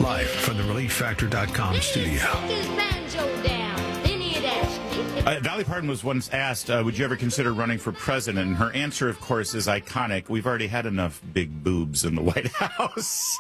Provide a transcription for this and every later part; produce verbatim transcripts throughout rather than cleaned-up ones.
Live from the relief factor dot com studio. Uh, Dolly Parton was once asked, uh, would you ever consider running for president? And her answer, of course, is iconic. We've already had enough big boobs in the White House.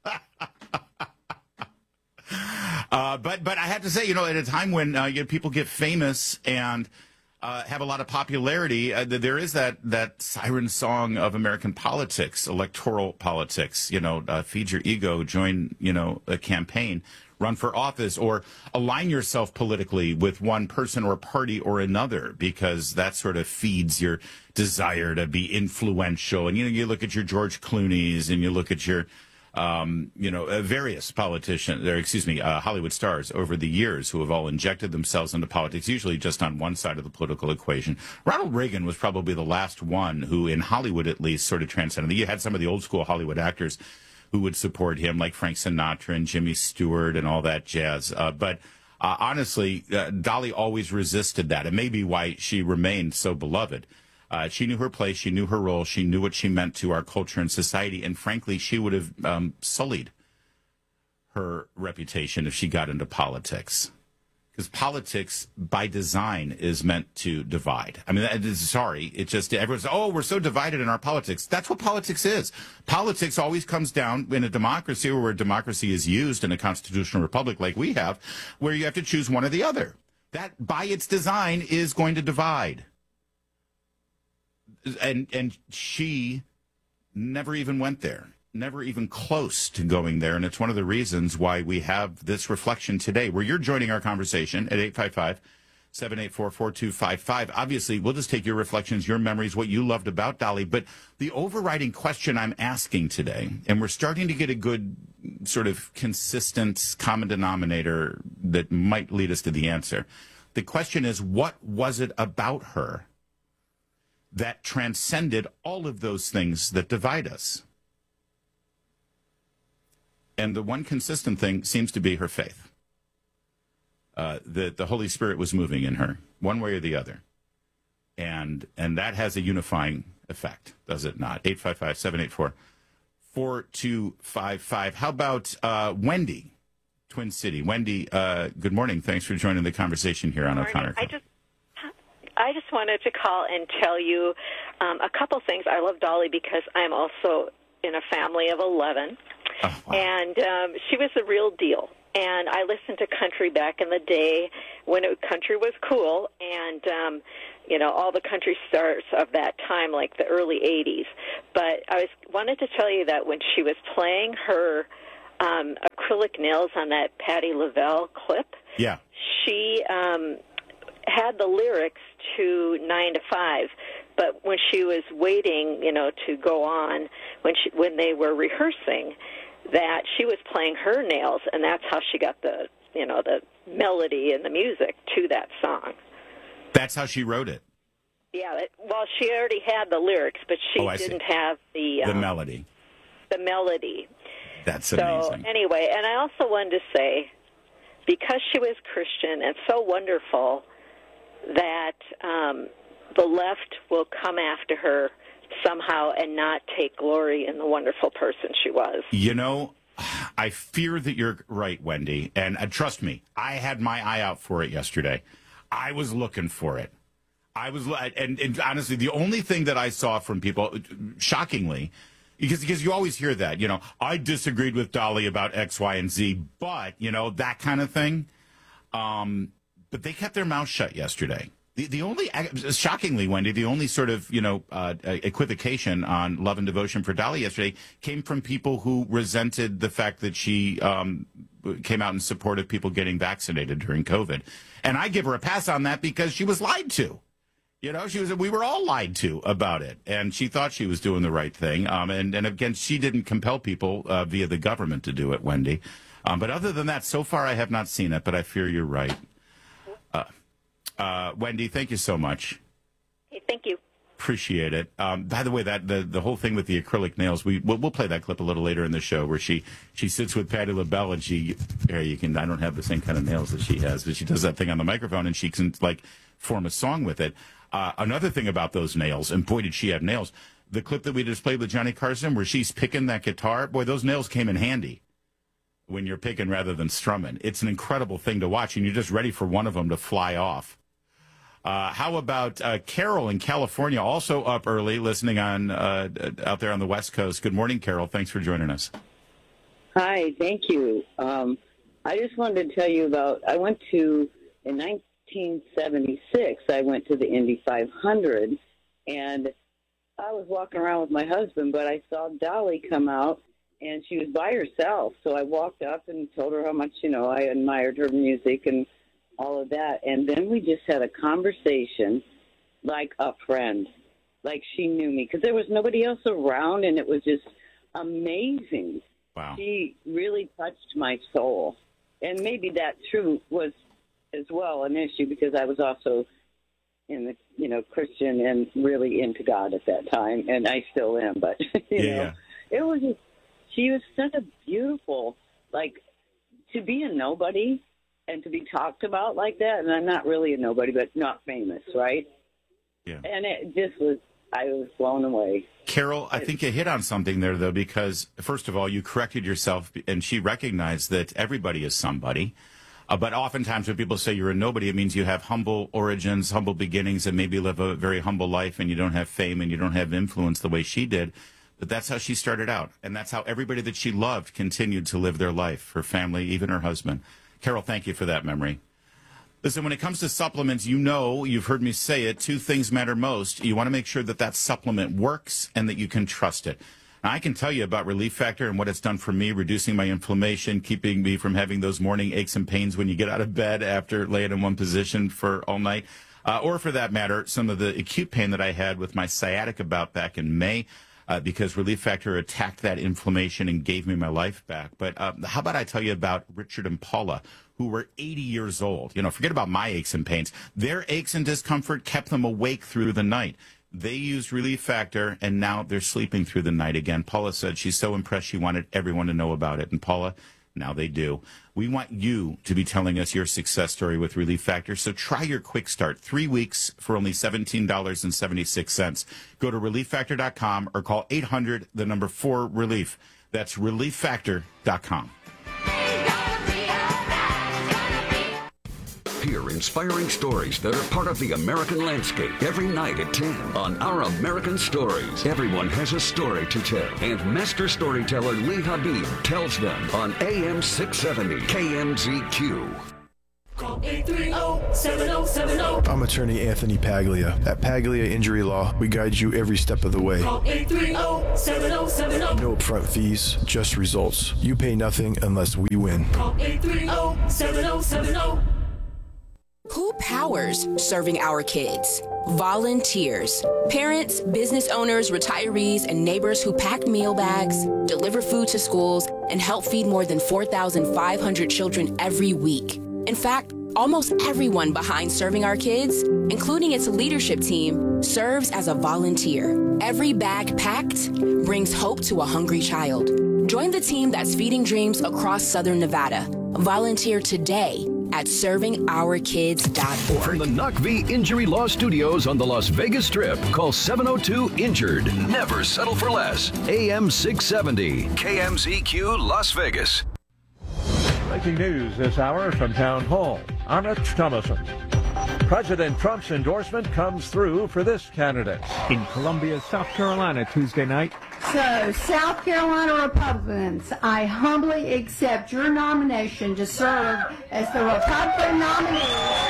uh, but but I have to say, you know, at a time when uh, you know, people get famous and uh, have a lot of popularity, uh, there is that, that siren song of American politics, electoral politics. You know, uh, feed your ego, join, you know, a campaign, run for office, or align yourself politically with one person or party or another, because that sort of feeds your desire to be influential. And, you know, you look at your George Clooney's and you look at your, um, you know, uh, various politicians, or excuse me, uh, Hollywood stars over the years who have all injected themselves into politics, usually just on one side of the political equation. Ronald Reagan was probably the last one who, in Hollywood at least, sort of transcended. You had some of the old school Hollywood actors who would support him, like Frank Sinatra and Jimmy Stewart and all that jazz. Uh, but uh, honestly, uh, Dolly always resisted that. It may be why she remained so beloved. Uh, she knew her place. She knew her role. She knew what she meant to our culture and society. And frankly, she would have um, sullied her reputation if she got into politics. Because politics, by design, is meant to divide. I mean, that is, sorry, it just, everyone's, oh, we're so divided in our politics. That's what politics is. Politics always comes down in a democracy, or where democracy is used in a constitutional republic like we have, where you have to choose one or the other. That, by its design, is going to divide. And and she never even went there. Never even close to going there. And it's one of the reasons why we have this reflection today, where you're joining our conversation at eight five five, seven eight four, four two five five. Obviously, we'll just take your reflections, your memories, what you loved about Dolly. But the overriding question I'm asking today, and we're starting to get a good sort of consistent common denominator that might lead us to the answer. The question is, what was it about her that transcended all of those things that divide us? And the one consistent thing seems to be her faith. Uh, that the Holy Spirit was moving in her, one way or the other. And and that has a unifying effect, does it not? eight five five, seven eight four, four two five five. How about uh, Wendy, Twin City? Wendy, uh, good morning. Thanks for joining the conversation here on O'Connor. I just, I just wanted to call and tell you um, a couple things. I love Dolly because I'm also in a family of eleven. Oh, wow. And um, she was the real deal. And I listened to country back in the day when it, country was cool, and, um, you know, all the country stars of that time, like the early eighties. But I was wanted to tell you that when she was playing her um, acrylic nails on that Patti LaBelle clip, yeah, she um, had the lyrics to Nine to Five. But when she was waiting, you know, to go on, when she, when they were rehearsing, that she was playing her nails, and that's how she got the, you know, the melody and the music to that song. That's how she wrote it. Yeah, it, well, she already had the lyrics, but she oh, didn't see. have the the um, melody. The melody. That's so, amazing. So anyway, and I also wanted to say, because she was Christian and so wonderful, that um, the left will come after her somehow and not take glory in the wonderful person she was. You know, I fear that you're right, Wendy. And uh, trust me, I had my eye out for it yesterday. I was looking for it. I was, and, and honestly, the only thing that I saw from people, shockingly, because because you always hear that, you know, I disagreed with Dolly about X, Y, and Z, but, you know, that kind of thing. Um, but they kept their mouth shut yesterday. The, the only, shockingly, Wendy, the only sort of, you know, uh, equivocation on love and devotion for Dolly yesterday came from people who resented the fact that she um, came out in support of people getting vaccinated during COVID. And I give her a pass on that because she was lied to. You know, she was. We were all lied to about it, and she thought she was doing the right thing. Um, and, and again, she didn't compel people uh, via the government to do it, Wendy. Um, but other than that, so far I have not seen it, but I fear you're right. Uh, Uh, Wendy, thank you so much. Hey, thank you. Appreciate it. Um, by the way, that the, the whole thing with the acrylic nails, we we'll, we'll play that clip a little later in the show where she she sits with Patti LaBelle and she here you can I don't have the same kind of nails that she has, but she does that thing on the microphone and she can like form a song with it. Uh, another thing about those nails, and boy did she have nails. The clip that we just played with Johnny Carson where she's picking that guitar, boy, those nails came in handy. when you're picking rather than strumming. It's an incredible thing to watch, and you're just ready for one of them to fly off. Uh, how about uh, Carol in California, also up early, listening on uh, out there on the West Coast. Good morning, Carol. Thanks for joining us. Hi, thank you. Um, I just wanted to tell you about, I went to, in nineteen seventy-six, I went to the Indy five hundred, and I was walking around with my husband, but I saw Dolly come out, and she was by herself. So I walked up and told her how much, you know, I admired her music and all of that. And then we just had a conversation like a friend, like she knew me, because there was nobody else around, and it was just amazing. Wow. She really touched my soul. And maybe that, true, was as well an issue, because I was also in the, you know, Christian and really into God at that time, and I still am. But, you yeah. know, it was just, she was such a beautiful, like, to be a nobody and to be talked about like that, and I'm not really a nobody, but not famous, right? Yeah. And it just was, I was blown away. Carol, I think you hit on something there, though, because, first of all, you corrected yourself, and she recognized that everybody is somebody. Uh, but oftentimes when people say you're a nobody, it means you have humble origins, humble beginnings, and maybe live a very humble life, and you don't have fame and you don't have influence the way she did. But that's how she started out, and that's how everybody that she loved continued to live their life, her family, even her husband. Carol, thank you for that memory. Listen, when it comes to supplements, you know, you've heard me say it, two things matter most. You want to make sure that that supplement works and that you can trust it. Now, I can tell you about Relief Factor and what it's done for me, reducing my inflammation, keeping me from having those morning aches and pains when you get out of bed after laying in one position for all night. Uh, or for that matter, some of the acute pain that I had with my sciatica bout back in May. Uh, because Relief Factor attacked that inflammation and gave me my life back. But uh, how about I tell you about Richard and Paula, who were eighty years old. You know, forget about my aches and pains. Their aches and discomfort kept them awake through the night. They used Relief Factor, and now they're sleeping through the night again. Paula said she's so impressed she wanted everyone to know about it. And Paula, now they do. We want you to be telling us your success story with Relief Factor. So try your quick start. Three weeks for only seventeen dollars and seventy-six cents. Go to relief factor dot com or call eight hundred, the number four, relief. That's relief factor dot com. Hear inspiring stories that are part of the American landscape every night at ten on Our American Stories. Everyone has a story to tell, and master storyteller Lee Habib tells them on A M six seventy K M Z Q. Call eight three zero, seven zero seven zero. I'm attorney Anthony Paglia. At Paglia Injury Law, we guide you every step of the way. Call eight three zero, seven zero seven zero. No upfront fees, just results. You pay nothing unless we win. Call eight three zero, seven zero seven zero. Who powers serving our kids? Volunteers. Parents, business owners, retirees, and neighbors who pack meal bags, deliver food to schools, and help feed more than four thousand five hundred children every week. In fact, almost everyone behind Serving Our Kids, including its leadership team, serves as a volunteer. Every bag packed brings hope to a hungry child. Join the team that's feeding dreams across Southern Nevada. Volunteer today at serving our kids dot org. From the N U C V Injury Law Studios on the Las Vegas Strip, call seven oh two injured. Never settle for less. A M six seventy, K M Z Q, Las Vegas. Breaking news this hour from Town Hall. I'm Rich Thomason. President Trump's endorsement comes through for this candidate. In Columbia, South Carolina, Tuesday night. So, South Carolina Republicans, I humbly accept your nomination to serve as the Republican nominee.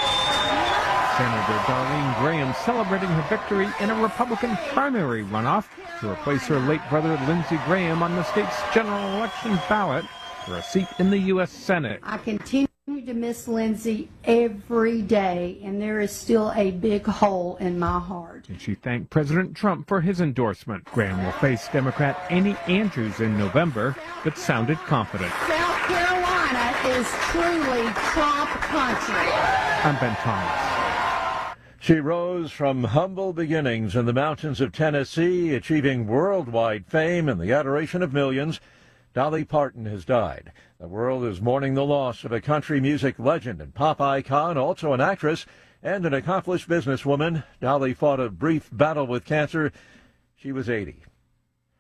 Senator Darlene Graham celebrating her victory in a Republican primary runoff to replace her late brother Lindsey Graham on the state's general election ballot for a seat in the U S Senate. I continue to miss Lindsey every day, and there is still a big hole in my heart. And she thanked President Trump for his endorsement. Graham will face Democrat Annie Andrews in November, but sounded confident. South Carolina is truly Trump country. I'm Ben Thomas. She rose from humble beginnings in the mountains of Tennessee, achieving worldwide fame and the adoration of millions. Dolly Parton has died. The world is mourning the loss of a country music legend and pop icon, also an actress and an accomplished businesswoman. Dolly fought a brief battle with cancer. She was eighty.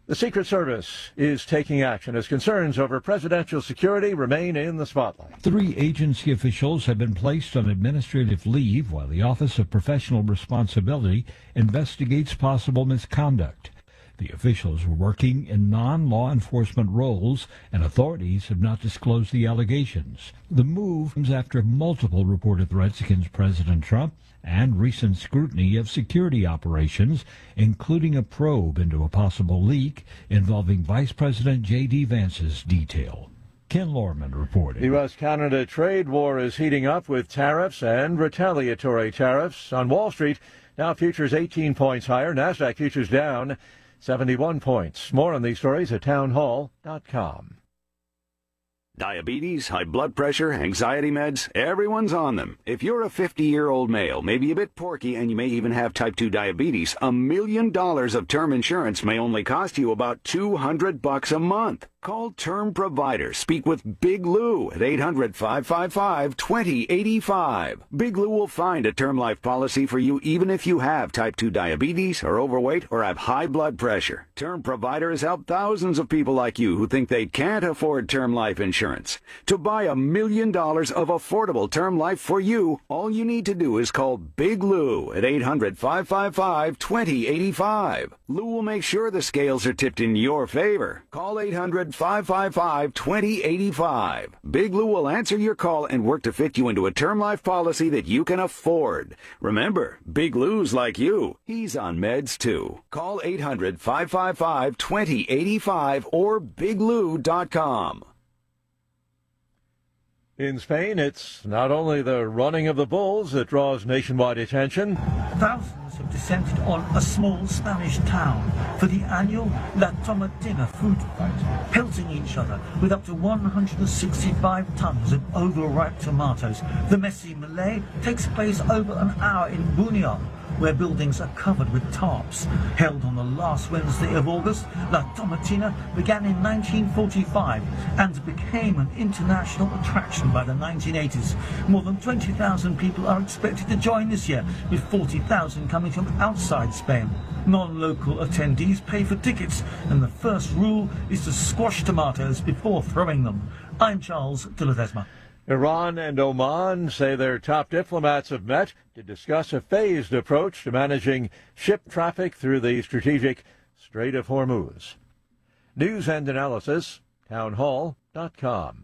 The Secret Service is taking action as concerns over presidential security remain in the spotlight. Three agency officials have been placed on administrative leave while the Office of Professional Responsibility investigates possible misconduct. The officials were working in non-law enforcement roles, and authorities have not disclosed the allegations. The move comes after multiple reported threats against President Trump and recent scrutiny of security operations, including a probe into a possible leak involving Vice President J D. Vance's detail. Ken Lorman reported. The U S Canada trade war is heating up with tariffs and retaliatory tariffs. On Wall Street, Dow futures eighteen points higher, NASDAQ futures down seventy-one points. More on these stories at townhall dot com. Diabetes, high blood pressure, anxiety meds, everyone's on them. If you're a fifty-year-old male, maybe a bit porky, and you may even have type two diabetes, a million dollars of term insurance may only cost you about two hundred bucks a month. Call Term Provider. Speak with Big Lou at eight hundred, five five five, two zero eight five. Big Lou will find a term life policy for you even if you have type two diabetes, are overweight, or have high blood pressure. Term Provider has helped thousands of people like you who think they can't afford term life insurance. To buy a million dollars of affordable term life for you, all you need to do is call Big Lou at eight hundred, five five five, two zero eight five. Lou will make sure the scales are tipped in your favor. Call eight hundred, five five five, two zero eight five. Big Lou will answer your call and work to fit you into a term life policy that you can afford. Remember, Big Lou's like you. He's on meds too. Call eight hundred, five five five, two zero eight five or big lou dot com. In Spain, it's not only the running of the bulls that draws nationwide attention. Thousands have descended on a small Spanish town for the annual La Tomatina food fight, pelting each other with up to one hundred sixty-five tons of overripe tomatoes. The messy melee takes place over an hour in Buñol, where buildings are covered with tarps. Held on the last Wednesday of August, La Tomatina began in nineteen forty-five and became an international attraction by the nineteen eighties. More than twenty thousand people are expected to join this year, with forty thousand coming from outside Spain. Non-local attendees pay for tickets, and the first rule is to squash tomatoes before throwing them. I'm Charles de Ledesma. Iran and Oman say their top diplomats have met to discuss a phased approach to managing ship traffic through the strategic Strait of Hormuz. News and analysis, townhall dot com.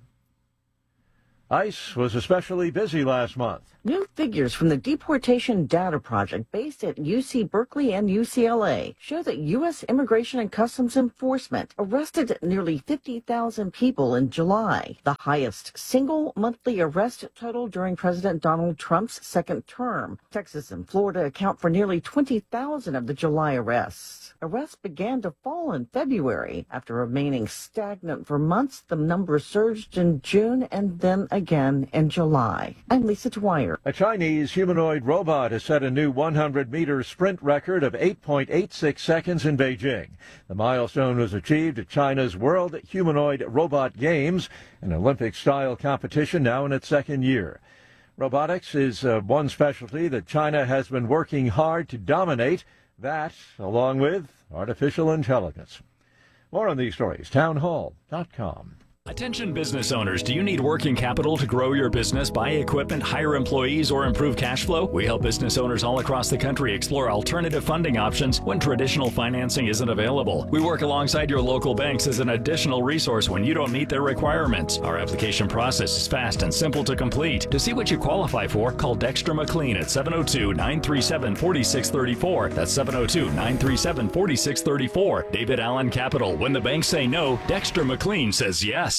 ICE was especially busy last month. New figures from the Deportation Data Project based at U C Berkeley and U C L A show that U S Immigration and Customs Enforcement arrested nearly fifty thousand people in July, the highest single monthly arrest total during President Donald Trump's second term. Texas and Florida account for nearly twenty thousand of the July arrests. Arrests began to fall in February. After remaining stagnant for months, the number surged in June and then again in July. I'm Lisa Dwyer. A Chinese humanoid robot has set a new one hundred meter sprint record of eight point eight six seconds in Beijing. The milestone was achieved at China's World Humanoid Robot Games, an Olympic-style competition now in its second year. Robotics is uh, one specialty that China has been working hard to dominate, that along with artificial intelligence. More on these stories, townhall dot com. Attention business owners, do you need working capital to grow your business, buy equipment, hire employees, or improve cash flow? We help business owners all across the country explore alternative funding options when traditional financing isn't available. We work alongside your local banks as an additional resource when you don't meet their requirements. Our application process is fast and simple to complete. To see what you qualify for, call Dexter McLean at seven oh two, nine three seven, four six three four. That's seven oh two, nine three seven, four six three four. David Allen Capital. When the banks say no, Dexter McLean says yes.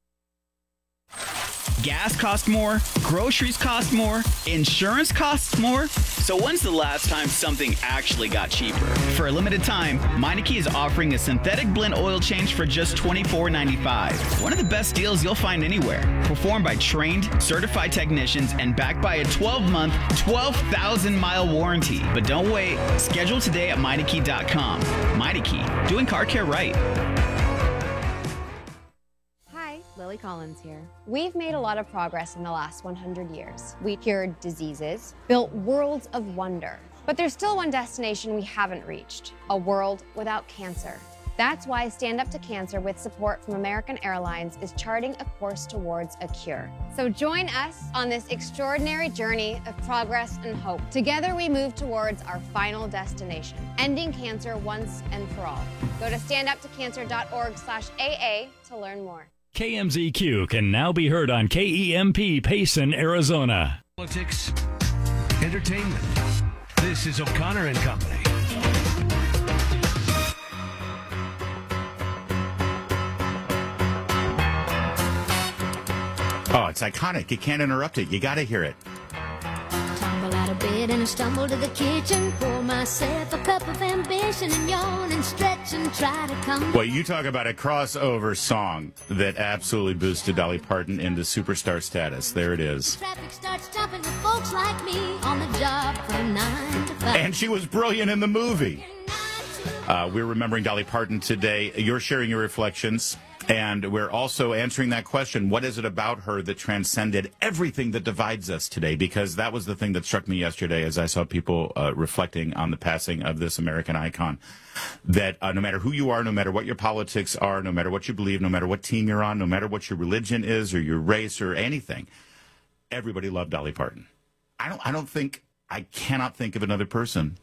Gas costs more, groceries cost more, insurance costs more. So when's the last time something actually got cheaper? For a limited time, Meineke is offering a synthetic blend oil change for just twenty-four ninety-five. One of the best deals you'll find anywhere. Performed by trained, certified technicians and backed by a twelve month, twelve thousand mile warranty. But don't wait. Schedule today at Meineke dot com. Meineke, doing car care right. Lily Collins here. We've made a lot of progress in the last one hundred years. We cured diseases, built worlds of wonder. But there's still one destination we haven't reached, a world without cancer. That's why Stand Up to Cancer, with support from American Airlines, is charting a course towards a cure. So join us on this extraordinary journey of progress and hope. Together we move towards our final destination, ending cancer once and for all. Go to stand up to cancer dot org slash A A to learn more. K M Z Q can now be heard on K E M P Payson, Arizona. Politics, entertainment. This is O'Connor and Company. Oh, it's iconic. You can't interrupt it. You got to hear it. Tumble out of bed and I stumble to the kitchen. Pour myself a cup of ambition and yawn and stretch and try to come. Well, you talk about a crossover song that absolutely boosted Dolly Parton into superstar status. There it is. Traffic starts jumping with folks like me on the job from nine to five. And she was brilliant in the movie. Uh, we're remembering Dolly Parton today. You're sharing your reflections. And we're also answering that question, what is it about her that transcended everything that divides us today? Because that was the thing that struck me yesterday as I saw people uh, reflecting on the passing of this American icon, that uh, no matter who you are, no matter what your politics are, no matter what you believe, no matter what team you're on, no matter what your religion is or your race or anything, everybody loved Dolly Parton. I don't, I don't think, I cannot think of another person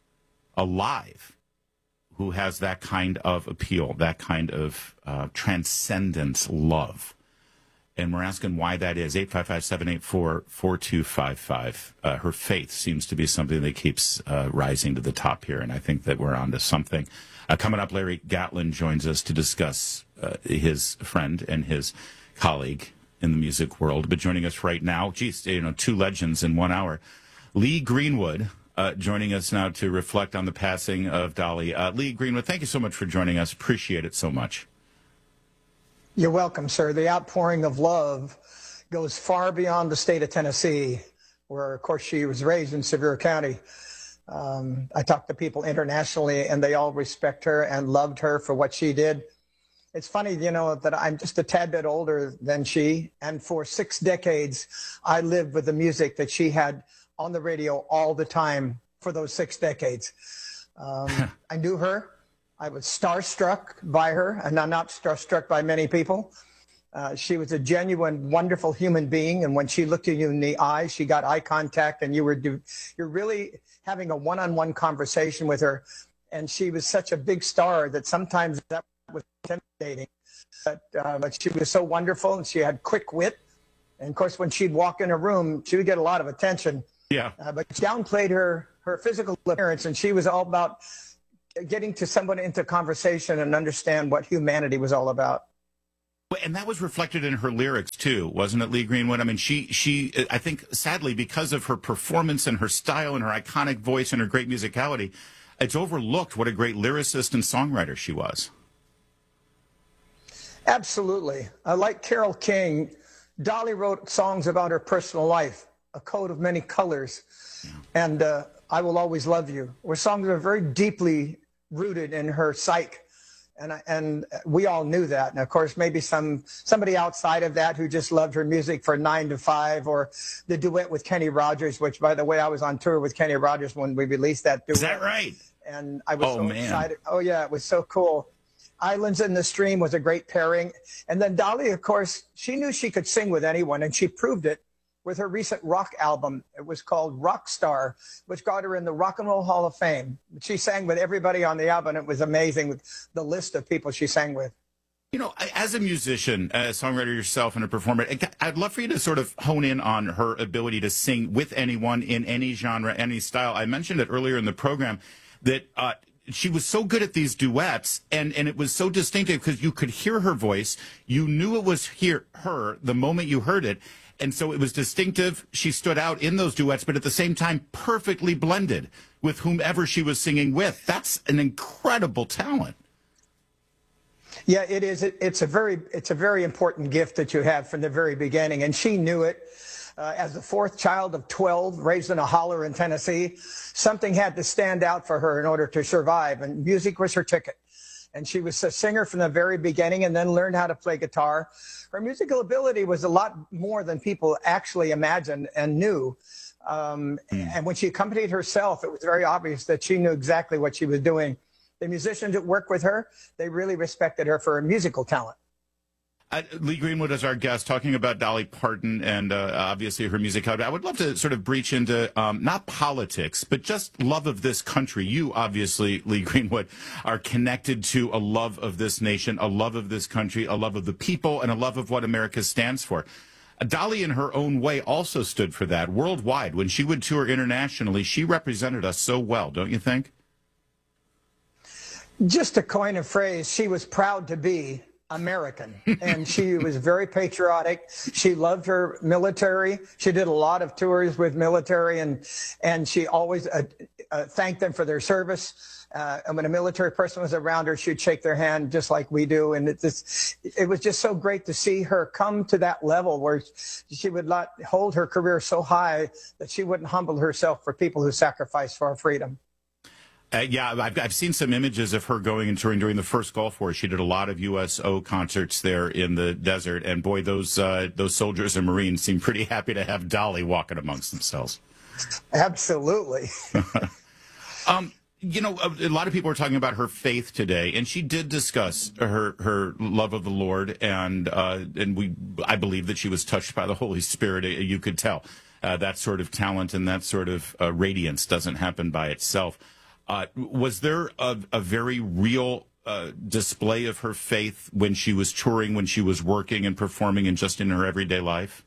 alive who has that kind of appeal, that kind of uh, transcendent love. And we're asking why that is. eight five five, seven eight four, four two five five. Uh, her faith seems to be something that keeps uh, rising to the top here, and I think that we're on to something. Uh, coming up, Larry Gatlin joins us to discuss uh, his friend and his colleague in the music world. But joining us right now, geez, you know, two legends in one hour. Lee Greenwood, Uh, joining us now to reflect on the passing of Dolly. Uh, Lee Greenwood, thank you so much for joining us. Appreciate it so much. You're welcome, sir. The outpouring of love goes far beyond the state of Tennessee, where, of course, she was raised in Sevier County. Um, I talked to people internationally, and they all respect her and loved her for what she did. It's funny, you know, that I'm just a tad bit older than she, and for six decades, I lived with the music that she had on the radio all the time for those six decades. Um, I knew her. I was starstruck by her, and I'm not starstruck by many people. Uh, she was a genuine, wonderful human being, and when she looked at you in the eye, she got eye contact, and you were do, you're really having a one-on-one conversation with her. And she was such a big star that sometimes that was intimidating. But, uh, but she was so wonderful, and she had quick wit. And of course, when she'd walk in a room, she would get a lot of attention. Yeah. Uh, but she downplayed her, her physical appearance, and she was all about getting to someone into conversation and understand what humanity was all about. And that was reflected in her lyrics, too, wasn't it, Lee Greenwood? I mean, she, she, I think, sadly, because of her performance and her style and her iconic voice and her great musicality, it's overlooked what a great lyricist and songwriter she was. Absolutely. Uh, like Carole King, Dolly wrote songs about her personal life, A Coat of Many Colors, yeah. and uh, I Will Always Love You, were songs that are very deeply rooted in her psyche. And, and we all knew that. And of course, maybe some somebody outside of that who just loved her music for nine to five, or the duet with Kenny Rogers, which, by the way, I was on tour with Kenny Rogers when we released that duet. Is that right? And I was oh, so man. excited. Oh, yeah, it was so cool. Islands in the Stream was a great pairing. And then Dolly, of course, she knew she could sing with anyone, and she proved it with her recent rock album. It was called Rockstar, which got her in the Rock and Roll Hall of Fame. She sang with everybody on the album. It was amazing with the list of people she sang with. You know, as a musician, a songwriter yourself and a performer, I'd love for you to sort of hone in on her ability to sing with anyone in any genre, any style. I mentioned it earlier in the program that uh, she was so good at these duets, and, and it was so distinctive because you could hear her voice. You knew it was hear, her the moment you heard it. And so it was distinctive. She stood out in those duets, but at the same time, perfectly blended with whomever she was singing with. That's an incredible talent. Yeah, it is. It, it's a very, it's a very important gift that you have from the very beginning. And she knew it. Uh, as the fourth child of twelve, raised in a holler in Tennessee, something had to stand out for her in order to survive. And music was her ticket. And she was a singer from the very beginning, and then learned how to play guitar. Her musical ability was a lot more than people actually imagined and knew. Um, mm. And when she accompanied herself, it was very obvious that she knew exactly what she was doing. The musicians that work with her, they really respected her for her musical talent. Uh, Lee Greenwood is our guest, talking about Dolly Parton and uh, obviously her music. I would love to sort of breach into um, not politics, but just love of this country. You, obviously, Lee Greenwood, are connected to a love of this nation, a love of this country, a love of the people, and a love of what America stands for. Dolly, in her own way, also stood for that worldwide. When she would tour internationally, she represented us so well, don't you think? Just to coin a phrase, she was proud to be American, and she was very patriotic. She loved her military. She did a lot of tours with military, and and she always uh, uh, thanked them for their service. Uh, and when a military person was around her, she'd shake their hand just like we do. And it just, it was just so great to see her come to that level where she would not hold her career so high that she wouldn't humble herself for people who sacrificed for our freedom. Uh, yeah, I've, I've seen some images of her going and touring during the first Gulf War. She did a lot of U S O concerts there in the desert, and boy, those uh, those soldiers and Marines seem pretty happy to have Dolly walking amongst themselves. Absolutely. um, you know, a, a lot of people are talking about her faith today, and she did discuss her her love of the Lord, and uh, and we I believe that she was touched by the Holy Spirit. You could tell uh, that sort of talent and that sort of uh, radiance doesn't happen by itself. Uh, was there a, a very real uh, display of her faith when she was touring, when she was working and performing, and just in her everyday life?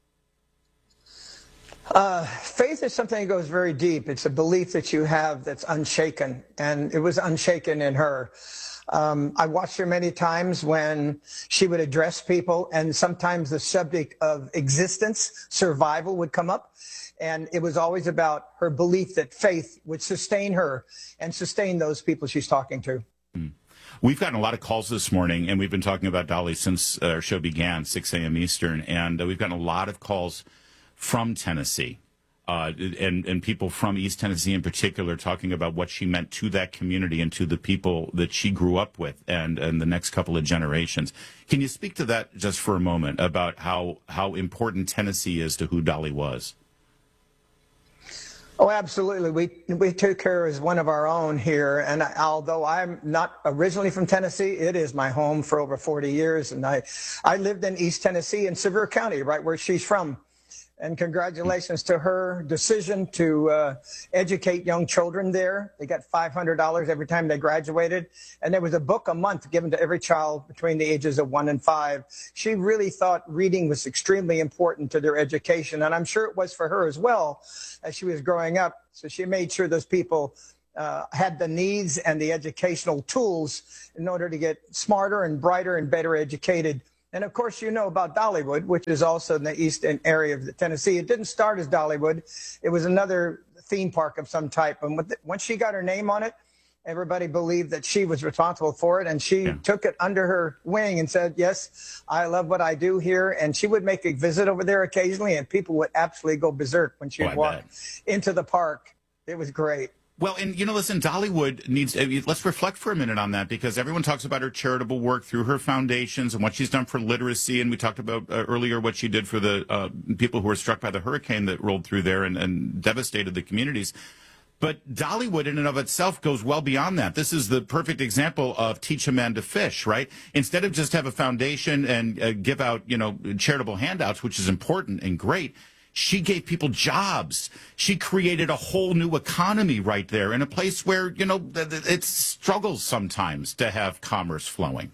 Uh, faith is something that goes very deep. It's a belief that you have that's unshaken, and it was unshaken in her. Um, I watched her many times when she would address people, and sometimes the subject of existence, survival would come up. And it was always about her belief that faith would sustain her and sustain those people she's talking to. Mm. We've gotten a lot of calls this morning, and we've been talking about Dolly since our show began, six a.m. Eastern, and uh, we've gotten a lot of calls from Tennessee, uh, and, and people from East Tennessee in particular talking about what she meant to that community and to the people that she grew up with and, and the next couple of generations. Can you speak to that just for a moment about how, how important Tennessee is to who Dolly was? Oh, absolutely. We we took her as one of our own here. And I, although I'm not originally from Tennessee, it is my home for over forty years. And I, I lived in East Tennessee in Sevier County, right where she's from. And congratulations to her decision to uh, educate young children there. They got five hundred dollars every time they graduated. And there was a book a month given to every child between the ages of one and five. She really thought reading was extremely important to their education. And I'm sure it was for her as well as she was growing up. So she made sure those people uh, had the needs and the educational tools in order to get smarter and brighter and better educated. And, of course, you know about Dollywood, which is also in the eastern area of Tennessee. It didn't start as Dollywood. It was another theme park of some type. And once she got her name on it, everybody believed that she was responsible for it. And she yeah. took it under her wing and said, yes, I love what I do here. And she would make a visit over there occasionally, and people would absolutely go berserk when she would oh, walk into the park. It was great. Well, and, you know, listen, Dollywood needs, let's reflect for a minute on that, because everyone talks about her charitable work through her foundations and what she's done for literacy. And we talked about uh, earlier what she did for the uh, people who were struck by the hurricane that rolled through there and, and devastated the communities. But Dollywood in and of itself goes well beyond that. This is the perfect example of teach a man to fish, right? Instead of just have a foundation and uh, give out, you know, charitable handouts, which is important and great, she gave people jobs. She created a whole new economy right there in a place where, you know, it struggles sometimes to have commerce flowing.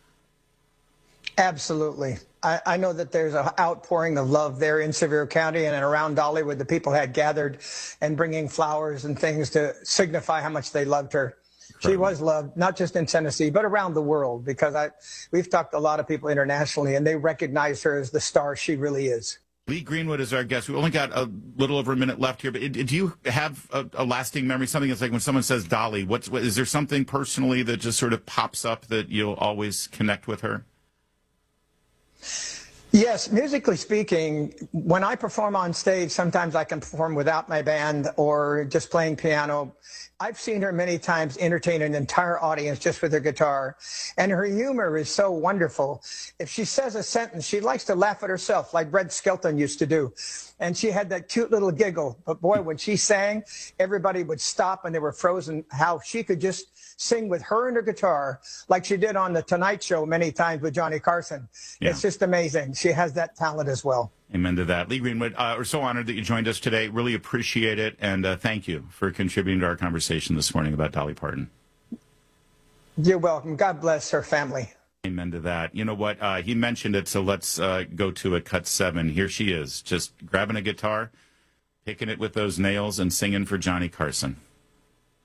Absolutely. I, I know that there's an outpouring of love there in Sevier County and around Dollywood. The people had gathered and bringing flowers and things to signify how much they loved her. She was loved, not just in Tennessee, but around the world, because I, we've talked to a lot of people internationally, and they recognize her as the star she really is. Lee Greenwood is our guest. We only got a little over a minute left here, but do you have a, a lasting memory? Something that's like when someone says Dolly, what's, what, is there something personally that just sort of pops up that you'll always connect with her? Yes, musically speaking, when I perform on stage, sometimes I can perform without my band or just playing piano. I've seen her many times entertain an entire audience just with her guitar, and her humor is so wonderful. If she says a sentence, she likes to laugh at herself like Red Skelton used to do, and she had that cute little giggle. But boy, when she sang, everybody would stop and they were frozen how she could just sing with her and her guitar like she did on The Tonight Show many times with Johnny Carson. Yeah. It's just amazing. She has that talent as well. Amen to that. Lee Greenwood, uh, we're so honored that you joined us today. Really appreciate it, and uh, thank you for contributing to our conversation this morning about Dolly Parton. You're welcome. God bless her family. Amen to that. You know what? Uh, he mentioned it, so let's uh, go to it. Cut seven. Here she is, just grabbing a guitar, picking it with those nails, and singing for Johnny Carson.